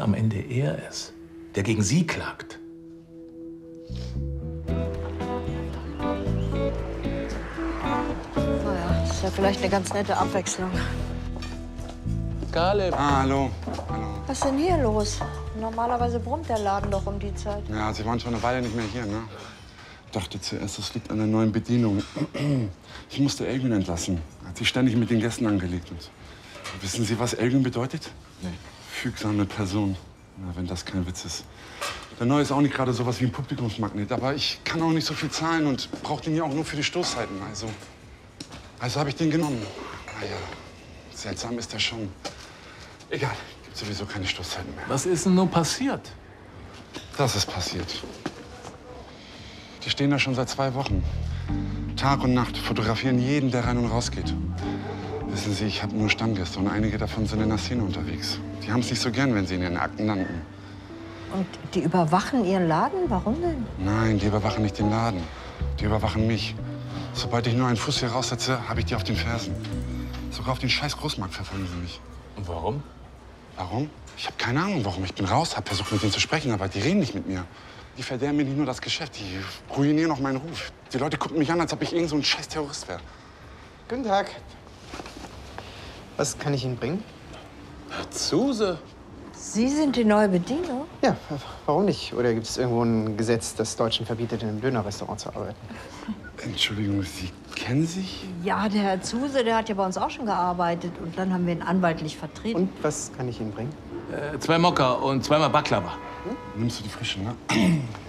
am Ende er ist, der gegen Sie klagt. Naja, das ist ja vielleicht eine ganz nette Abwechslung. Galeb. Ah, hallo. Hallo. Was ist denn hier los? Normalerweise brummt der Laden doch um die Zeit. Ja, Sie waren schon eine Weile nicht mehr hier, ne? Ich dachte zuerst, es liegt an der neuen Bedienung. Ich musste Elgün entlassen. Hat sich ständig mit den Gästen angelegt. Und wissen Sie, was Elgün bedeutet? Nee. Fügsame Person. Na, wenn das kein Witz ist. Der Neue ist auch nicht gerade sowas wie ein Publikumsmagnet. Aber ich kann auch nicht so viel zahlen und brauche den ja auch nur für die Stoßzeiten. Also habe ich den genommen. Naja, seltsam ist er schon. Egal, gibt sowieso keine Stoßzeiten mehr. Was ist denn nun passiert? Das ist passiert. Die stehen da schon seit 2 Wochen. Tag und Nacht, fotografieren jeden, der rein und raus geht. Wissen Sie, ich habe nur Stammgäste und einige davon sind in der Szene unterwegs. Die haben es nicht so gern, wenn sie in ihren Akten landen. Und die überwachen Ihren Laden? Warum denn? Nein, die überwachen nicht den Laden. Die überwachen mich. Sobald ich nur einen Fuß hier raussetze, habe ich die auf den Fersen. Sogar auf den scheiß Großmarkt verfolgen sie mich. Und warum? Warum? Ich habe keine Ahnung, warum. Ich bin raus, habe versucht, mit denen zu sprechen, aber die reden nicht mit mir. Die verderben mir nicht nur das Geschäft, die ruinieren auch meinen Ruf. Die Leute gucken mich an, als ob ich irgend so ein scheiß Terrorist wäre. Guten Tag. Was kann ich Ihnen bringen? Herr Zuse. Sie sind die neue Bedienung? Ja, warum nicht? Oder gibt es irgendwo ein Gesetz, das Deutschen verbietet, in einem Dönerrestaurant zu arbeiten? Entschuldigung, Sie kennen sich? Ja, der Herr Zuse, der hat ja bei uns auch schon gearbeitet. Und dann haben wir ihn anwaltlich vertreten. Und was kann ich Ihnen bringen? 2 Mokka und 2-mal Baklava. Nimmst du die frische, ne?